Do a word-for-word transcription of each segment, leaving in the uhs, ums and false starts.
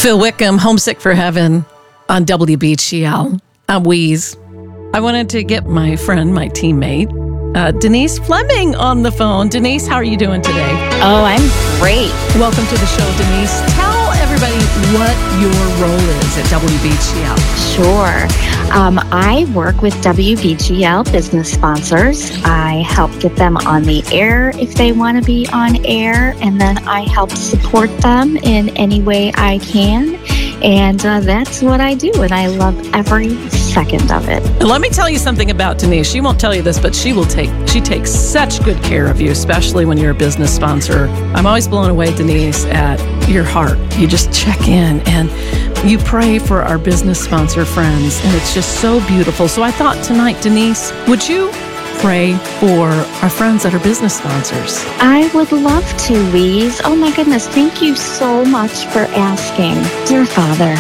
Phil Wickham, Homesick for Heaven on W B G L. I'm Wheeze. I wanted to get my friend, my teammate, uh, Denise Fleming on the phone. Denise, how are you doing today? Oh, I'm great. Welcome to the show, Denise. Tell everybody what your role is at W B G L. Sure. Um, I work with W B G L business sponsors. I help get them on the air if they want to be on air, and then I help support them in any way I can. And uh, that's what I do, and I love every second of it. Let me tell you something about Denise. She won't tell you this, but she will take, she takes such good care of you, especially when you're a business sponsor. I'm always blown away, Denise, at your heart. You just check in and you pray for our business sponsor friends, and it's just so beautiful. So I thought tonight, Denise, would you pray for our friends that are business sponsors? I would love to, Louise. Oh my goodness, thank you so much for asking. Dear Father,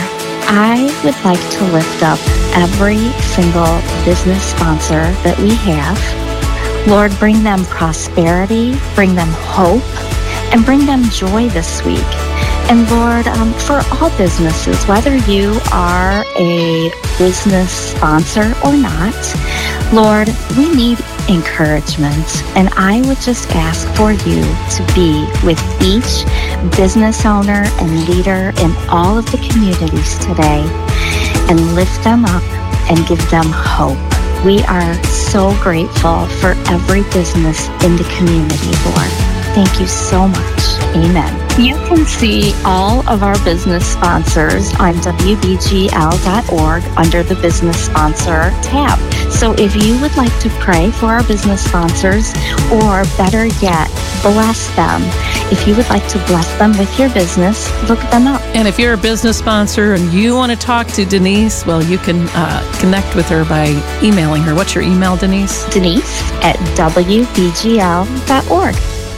I would like to lift up every single business sponsor that we have. Lord, bring them prosperity, bring them hope, and bring them joy this week. And Lord, um, for all businesses, whether you are a business sponsor or not, Lord, we need encouragement. And I would just ask for you to be with each business owner and leader in all of the communities today and lift them up and give them hope. We are so grateful for every business in the community, Lord. Thank you so much. Amen. You can see all of our business sponsors on W B G L dot org under the Business Sponsor tab. So if you would like to pray for our business sponsors, or better yet, bless them, if you would like to bless them with your business, look them up. And if you're a business sponsor and you want to talk to Denise, well, you can uh, connect with her by emailing her. What's your email, Denise? Denise at W B G L dot org.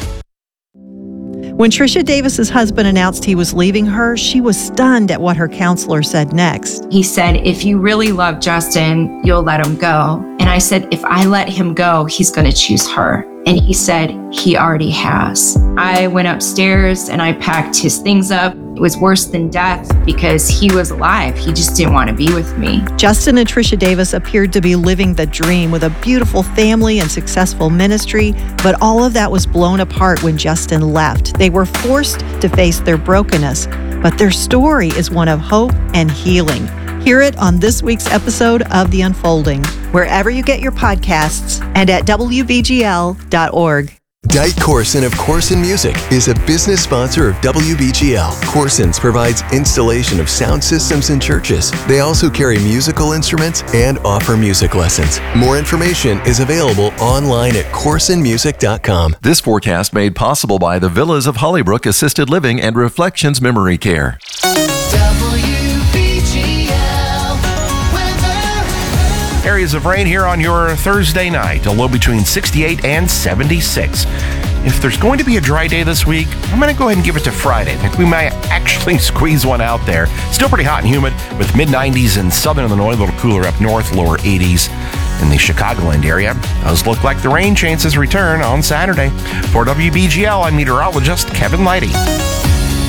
When Trisha Davis's husband announced he was leaving her, she was stunned at what her counselor said next. He said, if you really love Justin, you'll let him go. And I said, if I let him go, he's going to choose her. And he said, he already has. I went upstairs and I packed his things up. It was worse than death because he was alive. He just didn't want to be with me. Justin and Trisha Davis appeared to be living the dream with a beautiful family and successful ministry, but all of that was blown apart when Justin left. They were forced to face their brokenness, but their story is one of hope and healing. Hear it on this week's episode of The Unfolding, wherever you get your podcasts and at W B G L dot org. Dike Corson of Corson Music is a business sponsor of W B G L. Corson's provides installation of sound systems in churches. They also carry musical instruments and offer music lessons. More information is available online at corson music dot com. This forecast made possible by the Villas of Hollybrook Assisted Living and Reflections Memory Care. Areas of rain here on your Thursday night, a low between sixty-eight and seventy-six. If there's going to be a dry day this week, I'm going to go ahead and give it to Friday. I think we might actually squeeze one out there. Still pretty hot and humid with mid nineties in southern Illinois, a little cooler up north, lower eighties in the Chicagoland area. Does look like the rain chances return on Saturday. For W B G L, I'm meteorologist Kevin Leidy.